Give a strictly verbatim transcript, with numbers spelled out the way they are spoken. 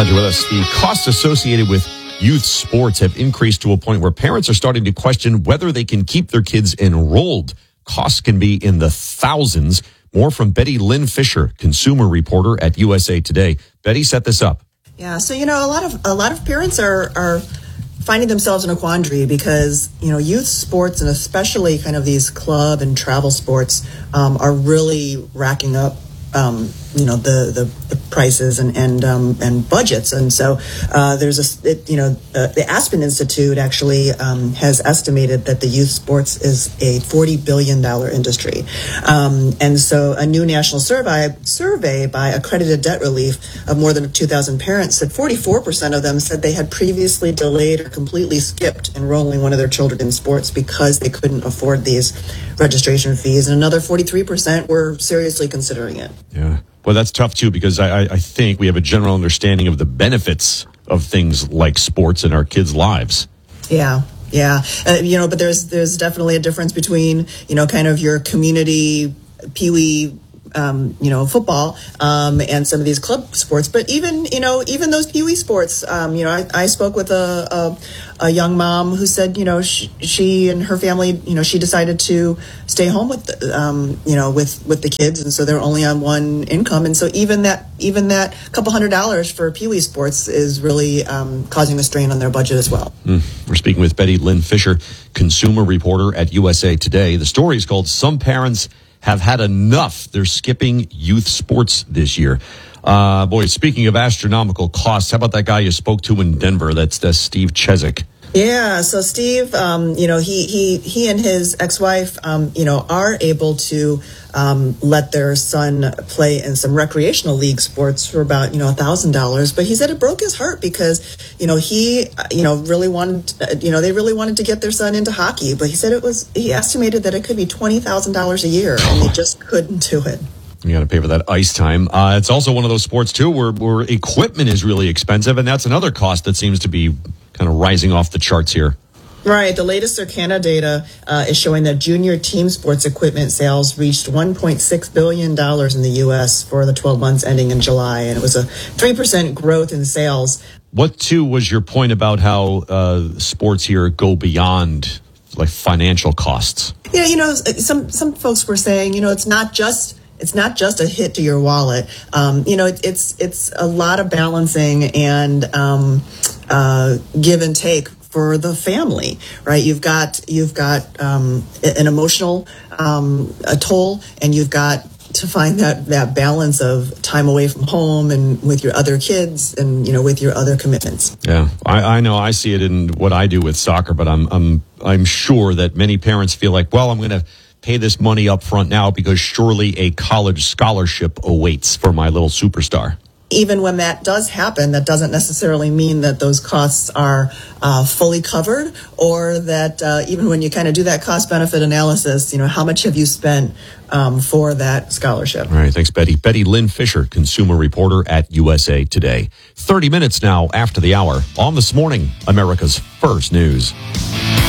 Glad you're with us. The costs associated with youth sports have increased to a point where parents are starting to question whether they can keep their kids enrolled. Costs can be in the thousands. More from Betty Lynn Fisher, consumer reporter at U S A Today. Betty, set this up. Yeah, so you know, a lot of a lot of parents are are finding themselves in a quandary because you know youth sports and especially kind of these club and travel sports um, are really racking up. Um, you know the, the, the prices and and um, and budgets, and so uh, there's a it, you know uh, the Aspen Institute actually um, has estimated that the youth sports is a forty billion dollar industry, um, and so a new national survey survey by Accredited Debt Relief of more than two thousand parents said forty-four percent of them said they had previously delayed or completely skipped enrolling one of their children in sports because they couldn't afford these registration fees, and another forty-three percent were seriously considering it. Yeah. Well, that's tough, too, because I, I think we have a general understanding of the benefits of things like sports in our kids' lives. Yeah, yeah. Uh, you know, but there's there's definitely a difference between, you know, kind of your community peewee, um, you know, football um, and some of these club sports. But even, you know, even those peewee sports, um, you know, I, I spoke with a, a, a young mom who said, you know, she, she and her family, you know, she decided to stay home with, the, um, you know, with, with the kids. And so they're only on one income. And so even that, even that couple hundred dollars for peewee sports is really um, causing a strain on their budget as well. Mm. We're speaking with Betty Lynn Fisher, consumer reporter at U S A Today. The story is called Some Parents Have Had Enough. They're skipping youth sports this year. Uh, boy, speaking of astronomical costs, how about that guy you spoke to in Denver? That's, that's Steve Cheswick. Yeah, so Steve, um, you know, he he he and his ex-wife, um, you know, are able to um, let their son play in some recreational league sports for about, you know, a thousand dollars. But he said it broke his heart because, you know, he, you know, really wanted, you know, they really wanted to get their son into hockey. But he said it was, he estimated that it could be twenty thousand dollars a year, and they just couldn't do it. You got to pay for that ice time. Uh, it's also one of those sports, too, where, where equipment is really expensive, and that's another cost that seems to be kind of rising off the charts here. Right. The latest Circana data uh, is showing that junior team sports equipment sales reached one point six billion dollars in the U S for the twelve months ending in July, and it was a three percent growth in sales. What, too, was your point about how uh, sports here go beyond like financial costs? Yeah, you know, some some folks were saying, you know, it's not just It's not just a hit to your wallet. Um, you know, it, it's it's a lot of balancing and um, uh, give and take for the family, right? You've got you've got um, an emotional um, a toll, and you've got to find that, that balance of time away from home and with your other kids and, you know, with your other commitments. Yeah, I, I know I see it in what I do with soccer, but I'm I'm I'm sure that many parents feel like, well, I'm going to pay this money up front now because surely a college scholarship awaits for my little superstar. Even when that does happen, that doesn't necessarily mean that those costs are uh, fully covered, or that uh, even when you kind of do that cost-benefit analysis, you know, how much have you spent um, for that scholarship? All right, thanks, Betty. Betty Lynn Fisher, consumer reporter at U S A Today. thirty minutes now after the hour on This Morning, America's First News.